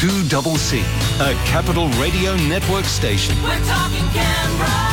2CC, a Capital Radio Network station. We're talking Canberra.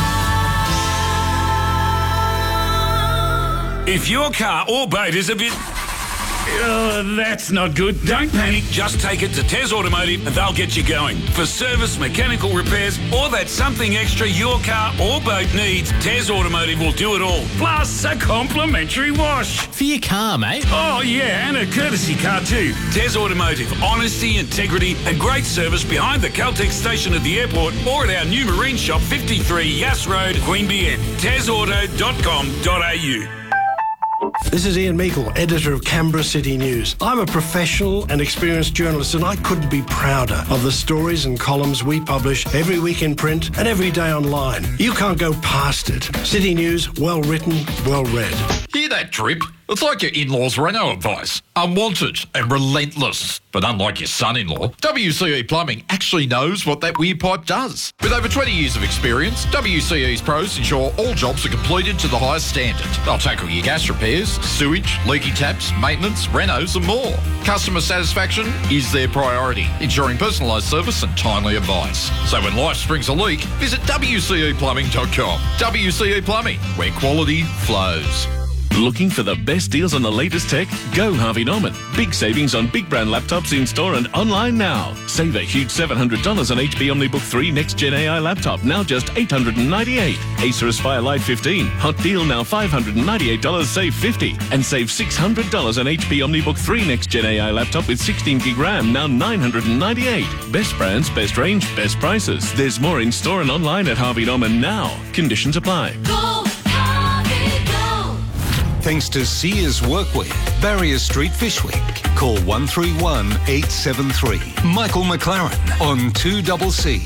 If your car or boat is a bit... that's not good. Don't panic. Just take it to Tez Automotive and they'll get you going. For service, mechanical repairs, or that something extra your car or boat needs, Tez Automotive will do it all. Plus a complimentary wash. For your car, mate. Oh, yeah, and a courtesy car too. Tez Automotive. Honesty, integrity and great service behind the Caltex station at the airport or at our new marine shop, 53 Yass Road, Queanbeyan. tezauto.com.au. This is Ian Meikle, editor of Canberra City News. I'm a professional and experienced journalist, and I couldn't be prouder of the stories and columns we publish every week in print and every day online. You can't go past it. City News, well written, well read. Hear that drip? It's like your in-laws' Renault advice. Unwanted and relentless. But unlike your son-in-law, WCE Plumbing actually knows what that weird pipe does. With over 20 years of experience, WCE's pros ensure all jobs are completed to the highest standard. They'll tackle your gas repairs, sewage, leaky taps, maintenance, renos and more. Customer satisfaction is their priority, ensuring personalised service and timely advice. So when life springs a leak, visit WCEplumbing.com. WCE Plumbing, where quality flows. Looking for the best deals on the latest tech? Go Harvey Norman. Big savings on big brand laptops in store and online now. Save a huge $700 on HP OmniBook 3 Next Gen AI laptop, now just $898. Acer Aspire Lite 15, hot deal now $598, save $50. And save $600 on HP OmniBook 3 Next Gen AI laptop with 16 gig RAM, now $998. Best brands, best range, best prices. There's more in store and online at Harvey Norman now. Conditions apply. Go, Harvey, go. Thanks to Sears Workwear, Barrier Street Fish Week. Call 131 873. Michael McLaren on 2CC.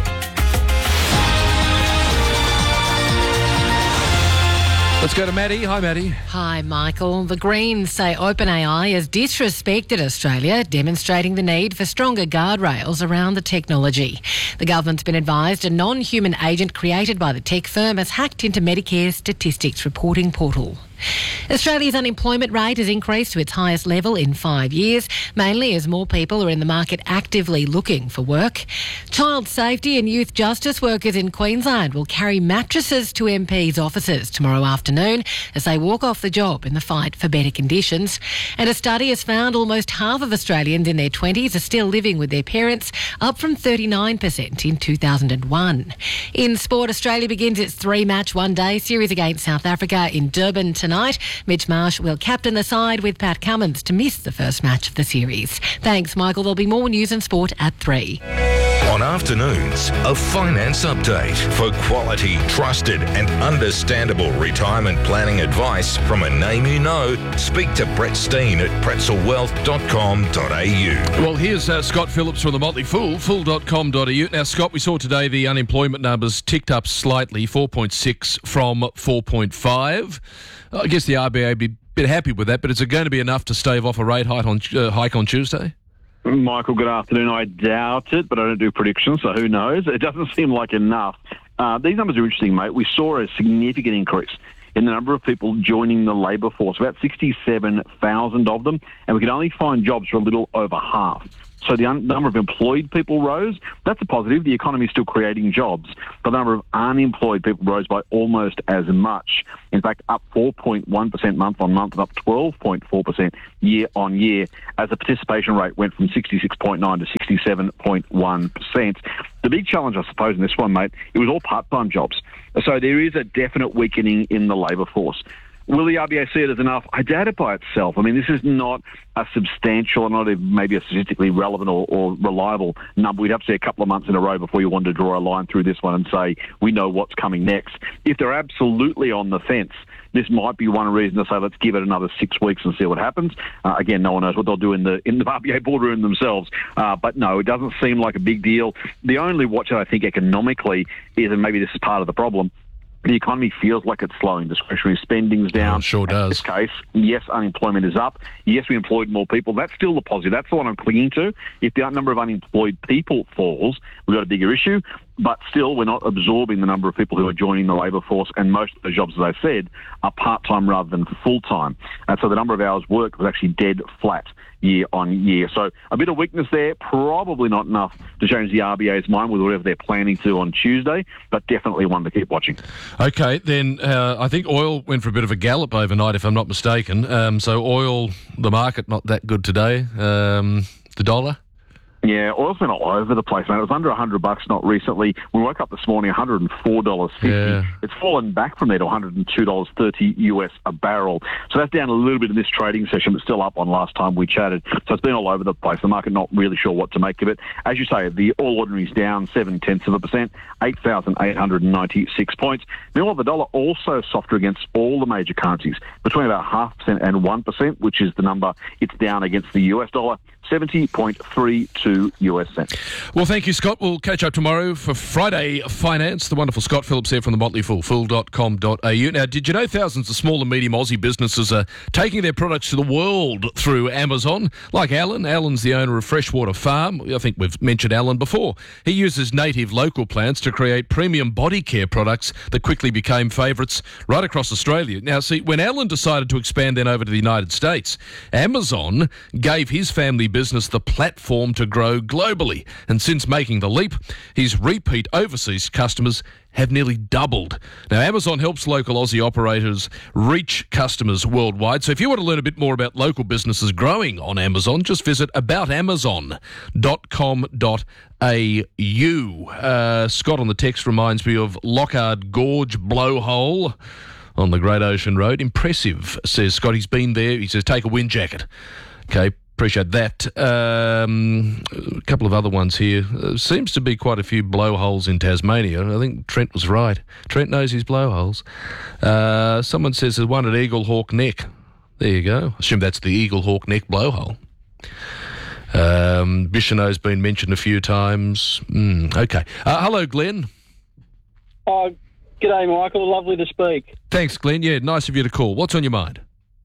Let's go to Maddie. Hi, Maddie. Hi, Michael. The Greens say OpenAI has disrespected Australia, demonstrating the need for stronger guardrails around the technology. The government's been advised a non-human agent created by the tech firm has hacked into Medicare's statistics reporting portal. Australia's unemployment rate has increased to its highest level in 5 years, mainly as more people are in the market actively looking for work. Child safety and youth justice workers in Queensland will carry mattresses to MPs' offices tomorrow afternoon as they walk off the job in the fight for better conditions. And a study has found almost half of Australians in their 20s are still living with their parents, up from 39% in 2001. In sport, Australia begins its 3-match one-day series against South Africa in Durban tonight. Mitch Marsh will captain the side with Pat Cummins to miss the first match of the series. Thanks, Michael. There'll be more news and sport at 3. On afternoons, a finance update for quality, trusted and understandable retirement planning advice from a name you know. Speak to Brett Steen at pretzelwealth.com.au. Well, here's Scott Phillips from the Motley Fool, fool.com.au. Now, Scott, we saw today the unemployment numbers ticked up slightly, 4.6 from 4.5. I guess the RBA would be a bit happy with that, but is it going to be enough to stave off a rate hike on Tuesday? Michael, good afternoon. I doubt it, but I don't do predictions, so who knows? It doesn't seem like enough. These numbers are interesting, mate. We saw a significant increase in the number of people joining the labour force, about 67,000 of them, and we could only find jobs for a little over half. So the number of employed people rose. That's a positive. The economy is still creating jobs. But the number of unemployed people rose by almost as much. In fact, up 4.1% month on month and up 12.4% year on year, as the participation rate went from 66.9 to 67.1%. The big challenge, I suppose, in this one, mate, it was all part-time jobs. So there is a definite weakening in the labour force. Will the RBA see it as enough? I doubt it by itself. I mean, this is not a substantial, not maybe a statistically relevant or reliable number. We'd have to see a couple of months in a row before you wanted to draw a line through this one and say, we know what's coming next. If they're absolutely on the fence, this might be one reason to say, let's give it another 6 weeks and see what happens. Again, no one knows what they'll do in the RBA boardroom themselves. But no, it doesn't seem like a big deal. The only watch that I think economically is, and maybe this is part of the problem, the economy feels like it's slowing. Discretionary spending's down. It sure does. In this case, yes, unemployment is up. Yes, we employed more people. That's still the positive. That's the one I'm clinging to. If the number of unemployed people falls, we've got a bigger issue. But still, we're not absorbing the number of people who are joining the labour force, and most of those jobs, as I said, are part-time rather than full-time. And so the number of hours worked was actually dead flat year on year. So a bit of weakness there, probably not enough to change the RBA's mind with whatever they're planning to on Tuesday, but definitely one to keep watching. Okay, then I think oil went for a bit of a gallop overnight, if I'm not mistaken. So oil, the market, not that good today. The dollar? Yeah, oil's been all over the place, man. It was under $100 not recently. We woke up this morning, $104.50. Yeah. It's fallen back from there to $102.30 US a barrel. So that's down a little bit in this trading session, but still up on last time we chatted. So it's been all over the place. The market not really sure what to make of it. As you say, the All Ordinary's down 0.7%, 8,896 points. Meanwhile, the dollar also softer against all the major currencies, between about 0.5% and 1%, which is the number it's down against the US dollar, 70.32 US cents. Well, thank you, Scott. We'll catch up tomorrow for Friday Finance. The wonderful Scott Phillips here from the Motley Fool, fool.com.au. Now, did you know thousands of small and medium Aussie businesses are taking their products to the world through Amazon? Like Alan. Alan's the owner of Freshwater Farm. I think we've mentioned Alan before. He uses native local plants to create premium body care products that quickly became favourites right across Australia. Now, see, when Alan decided to expand then over to the United States, Amazon gave his family business the platform to grow globally. And since making the leap, his repeat overseas customers have nearly doubled. Now, Amazon helps local Aussie operators reach customers worldwide. So if you want to learn a bit more about local businesses growing on Amazon, just visit aboutamazon.com.au. Scott on the text reminds me of Lockhart Gorge blowhole on the Great Ocean Road. Impressive, says Scott. He's been there. He says, take a wind jacket. Okay, appreciate that. A couple of other ones here. Seems to be quite a few blowholes in Tasmania. I think Trent was right. Trent knows his blowholes. Someone says there's one at Eagle Hawk Neck. There you go. I assume that's the Eagle Hawk Neck blowhole. Bichonneau's been mentioned a few times. Okay. Hello, Glenn. G'day, Michael. Lovely to speak. Thanks, Glenn. Yeah, nice of you to call. What's on your mind?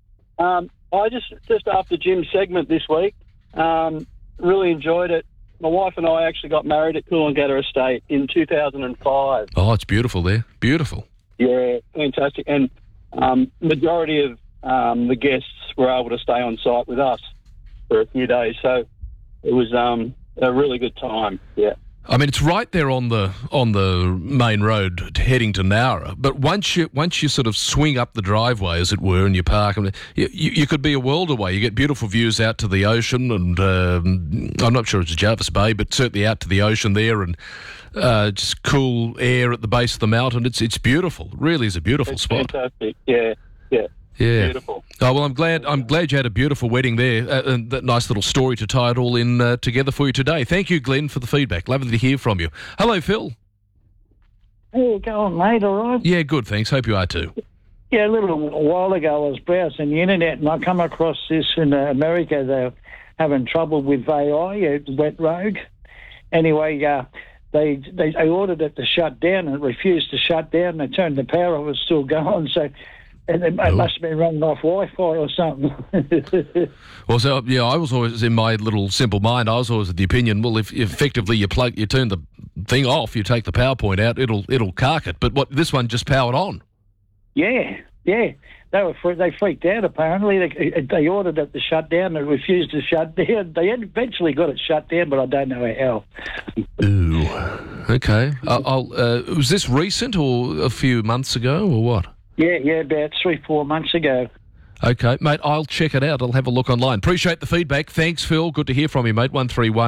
I just after Jim's segment this week, really enjoyed it. My wife and I actually got married at Coolangatta Estate in 2005. Oh, it's beautiful there. Beautiful. Yeah, fantastic. And majority of the guests were able to stay on site with us for a few days. So it was a really good time, yeah. I mean, it's right there on the main road heading to Nowra. But once you sort of swing up the driveway, as it were, and you park, you could be a world away. You get beautiful views out to the ocean, and I'm not sure it's Jarvis Bay, but certainly out to the ocean there, and just cool air at the base of the mountain. It's beautiful. It really is a beautiful spot. Fantastic. Yeah. Yeah. Beautiful. Oh, well, I'm glad you had a beautiful wedding there, and that nice little story to tie it all in together for you today. Thank you, Glenn, for the feedback. Lovely to hear from you. Hello, Phil. How you going, mate? All right? Yeah, good, thanks. Hope you are too. Yeah, a little while ago I was browsing the internet and I come across this in America. They're having trouble with AI, Wet Rogue. Anyway, they ordered it to shut down and it refused to shut down. They turned the power off, it's still going, so... And it must have been running off Wi-Fi or something. Well, so, yeah, I was always, in my little simple mind, I was always of the opinion, well, if effectively you turn the thing off, you take the power point out, it'll cark it. But this one just powered on. Yeah. They freaked out, apparently. They ordered it to shut down and it refused to shut down. They eventually got it shut down, but I don't know how. Ooh. Okay. Was this recent or a few months ago or what? Yeah, about 3-4 months ago. Okay, mate, I'll check it out. I'll have a look online. Appreciate the feedback. Thanks, Phil. Good to hear from you, mate.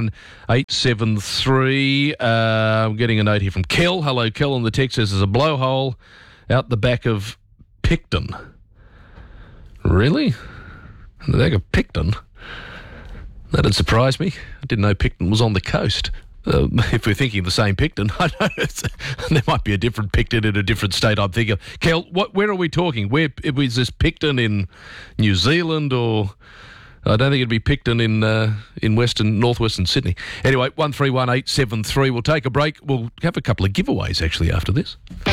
131873. I'm getting a note here from Kel. Hello, Kel, on the text says there's a blowhole out the back of Picton. Really? In the back of Picton? That'd surprise me. I didn't know Picton was on the coast. If we're thinking of the same Picton, I know there might be a different Picton in a different state. I'm thinking, Kel, where are we talking? Where is this Picton in New Zealand, or I don't think it'd be Picton in northwestern Sydney. Anyway, 131873. We'll take a break. We'll have a couple of giveaways actually after this.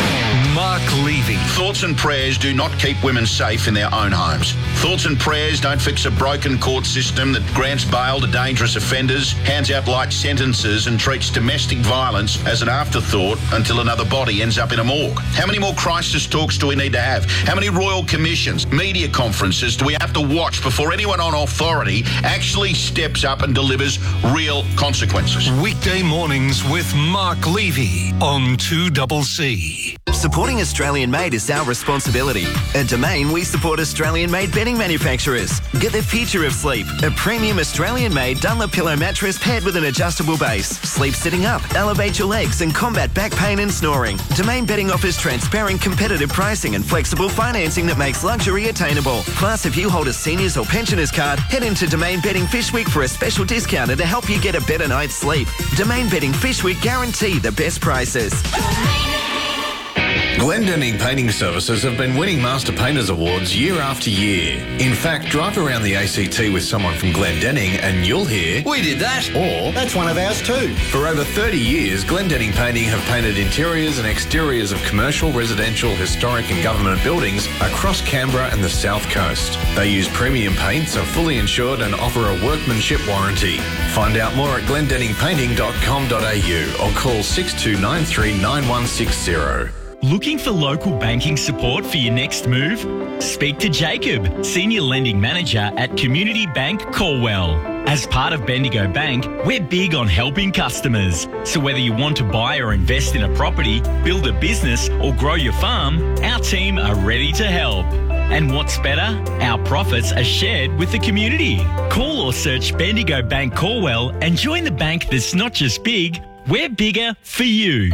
Mark Levy. Thoughts and prayers do not keep women safe in their own homes. Thoughts and prayers don't fix a broken court system that grants bail to dangerous offenders, hands out light sentences and treats domestic violence as an afterthought until another body ends up in a morgue. How many more crisis talks do we need to have? How many royal commissions, media conferences do we have to watch before anyone on authority actually steps up and delivers real consequences? Weekday mornings with Mark Levy on 2CC. Supporting Australian-made is our responsibility. At Domain, we support Australian-made bedding manufacturers. Get the future of sleep. A premium Australian-made Dunlop pillow mattress paired with an adjustable base. Sleep sitting up, elevate your legs and combat back pain and snoring. Domain Bedding offers transparent, competitive pricing and flexible financing that makes luxury attainable. Plus, if you hold a seniors or pensioners card, head into Domain Bedding Fish Week for a special discount to help you get a better night's sleep. Domain Bedding Fish Week guarantee the best prices. Glendenning Painting Services have been winning Master Painters Awards year after year. In fact, drive around the ACT with someone from Glendenning and you'll hear, "We did that," or "That's one of ours too." For over 30 years, Glendenning Painting have painted interiors and exteriors of commercial, residential, historic and government buildings across Canberra and the South Coast. They use premium paints, are fully insured and offer a workmanship warranty. Find out more at glendenningpainting.com.au or call 6293 9160. Looking for local banking support for your next move? Speak to Jacob, Senior Lending Manager at Community Bank Colwell. As part of Bendigo Bank, we're big on helping customers. So whether you want to buy or invest in a property, build a business or grow your farm, our team are ready to help. And what's better? Our profits are shared with the community. Call or search Bendigo Bank Colwell and join the bank that's not just big, we're bigger for you.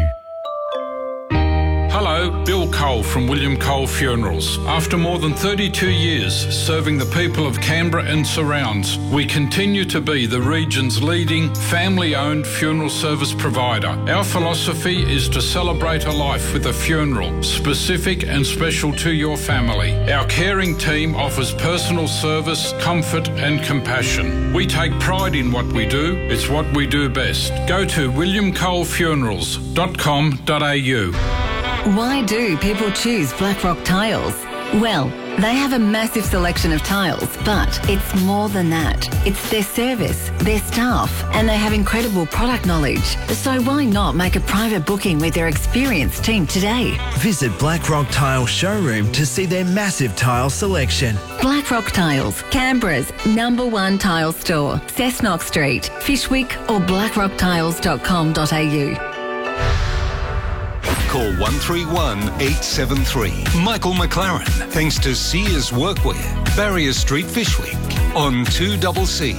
Hello, Bill Cole from William Cole Funerals. After more than 32 years serving the people of Canberra and surrounds, we continue to be the region's leading family-owned funeral service provider. Our philosophy is to celebrate a life with a funeral, specific and special to your family. Our caring team offers personal service, comfort and compassion. We take pride in what we do. It's what we do best. Go to williamcolefunerals.com.au. Why do people choose Blackrock Tiles? Well, they have a massive selection of tiles, but it's more than that. It's their service, their staff, and they have incredible product knowledge. So why not make a private booking with their experienced team today? Visit Blackrock Tile Showroom to see their massive tile selection. Blackrock Tiles, Canberra's #1 tile store, Cessnock Street, Fishwick or blackrocktiles.com.au. Call 131 873. Michael McLaren, thanks to Sears Workwear, Barrier Street, Fishwick, on 2CC.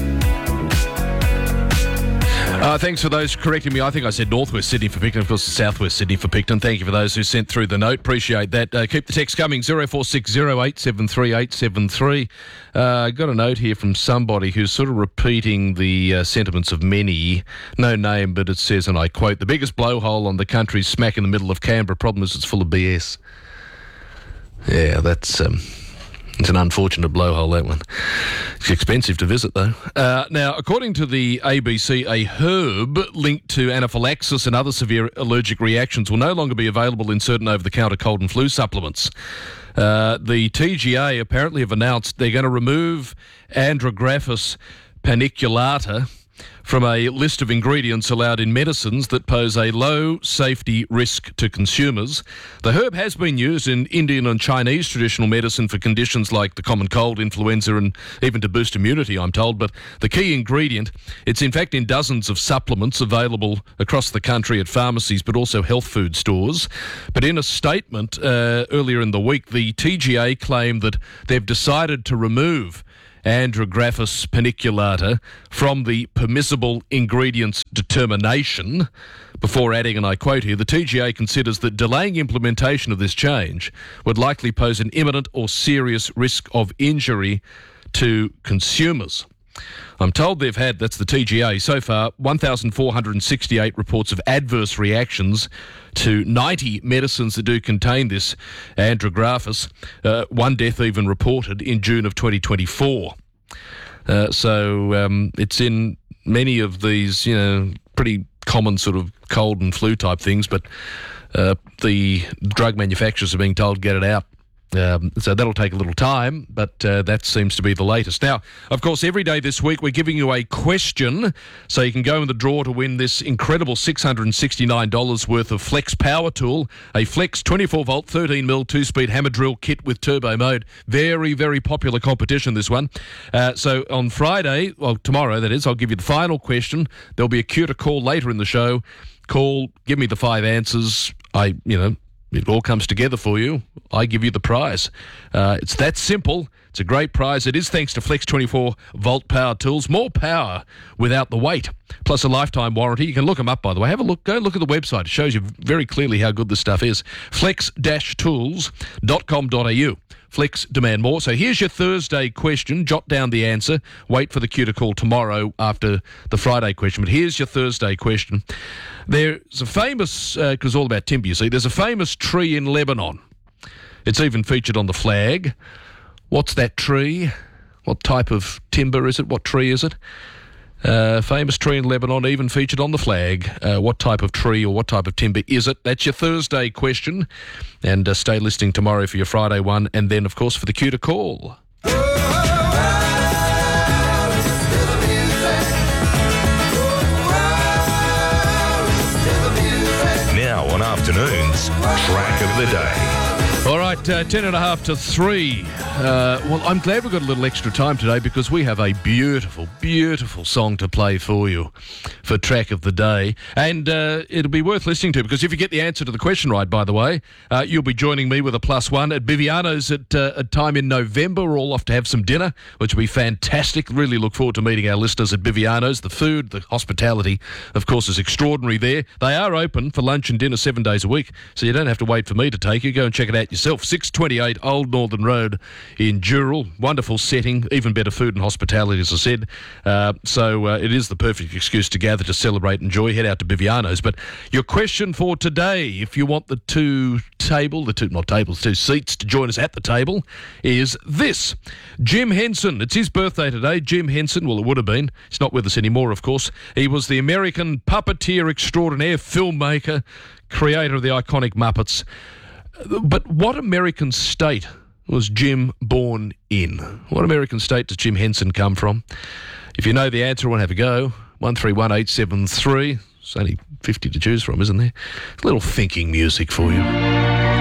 Thanks for those correcting me. I think I said Northwest Sydney for Picton. Of course, Southwest Sydney for Picton. Thank you for those who sent through the note. Appreciate that. Keep the text coming. 0460873873. Got a note here from somebody who's sort of repeating the sentiments of many. No name, but it says, and I quote, "The biggest blowhole on the country, smack in the middle of Canberra. Problem is it's full of BS." Yeah, that's... It's an unfortunate blowhole, that one. It's expensive to visit, though. Now, according to the ABC, a herb linked to anaphylaxis and other severe allergic reactions will no longer be available in certain over-the-counter cold and flu supplements. The TGA apparently have announced they're going to remove Andrographis paniculata from a list of ingredients allowed in medicines that pose a low safety risk to consumers. The herb has been used in Indian and Chinese traditional medicine for conditions like the common cold, influenza, and even to boost immunity, I'm told. But the key ingredient, it's in fact in dozens of supplements available across the country at pharmacies, but also health food stores. But in a statement earlier in the week, the TGA claimed that they've decided to remove Andrographis paniculata from the permissible ingredients determination, before adding, and I quote here, "The TGA considers that delaying implementation of this change would likely pose an imminent or serious risk of injury to consumers." I'm told they've had, that's the TGA, so far 1,468 reports of adverse reactions to 90 medicines that do contain this Andrographis. One death even reported in June of 2024. So it's in many of these, pretty common sort of cold and flu type things, but The drug manufacturers are being told get it out. So that'll take a little time, but that seems to be the latest. Now, of course, every day this week we're giving you a question, so you can go in the draw to win this incredible $669 worth of Flex Power Tool, a Flex 24-volt, 13mm, 2-speed hammer drill kit with turbo mode. Very, very popular competition, this one. So on Friday, well, tomorrow that is, I'll give you the final question. There'll be a cue to call later in the show. Call, give me the 5 answers. It all comes together for you. I give you the prize. It's that simple. It's a great prize. It is thanks to Flex 24-volt power tools. More power without the weight, plus a lifetime warranty. You can look them up, by the way. Have a look. Go look at the website. It shows you very clearly how good this stuff is. flex-tools.com.au. Flex demand more. So here's your Thursday question. Jot down the answer. Wait for the cue to call tomorrow after the Friday question. But here's your Thursday question. There's a famous, because it's all about timber, you see, there's a famous tree in Lebanon. It's even featured on the flag. What's that tree? What type of timber is it? What tree is it? Famous tree in Lebanon, even featured on the flag. What type of tree or what type of timber is it? That's your Thursday question. And stay listening tomorrow for your Friday one. And then, of course, for the cue to call. Now on afternoons, track of the day. All right, 10.5 to 3. Well, I'm glad we've got a little extra time today because we have a beautiful, beautiful song to play for you for track of the day. And it'll be worth listening to because if you get the answer to the question right, by the way, you'll be joining me with a +1 at Biviano's at a time in November. We're all off to have some dinner, which will be fantastic. Really look forward to meeting our listeners at Biviano's. The food, the hospitality, of course, is extraordinary there. They are open for lunch and dinner 7 days a week, so you don't have to wait for me to take you. Go and check it out yourself. 628 Old Northern Road in Dural. Wonderful setting, even better food and hospitality, as I said. So it is the perfect excuse to gather, to celebrate, enjoy. Head out to Biviano's. But your question for today, if you want the two seats to join us at the table, is this. Jim Henson. It's his birthday today. Jim Henson, well, it would have been. He's not with us anymore, of course. He was the American puppeteer extraordinaire, filmmaker, creator of the iconic Muppets. But what American state was Jim born in? What American state does Jim Henson come from? If you know the answer, I want to have a go. 131873. It's only 50 to choose from, isn't there? A little thinking music for you.